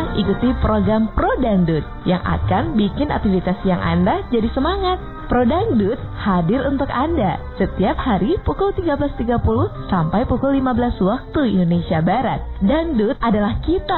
sekarang ikuti program Pro Dangdut yang akan bikin aktivitas siang Anda jadi semangat. Pro Dangdut hadir untuk Anda setiap hari pukul 13.30 sampai pukul 15 waktu Indonesia Barat. Dangdut adalah kita.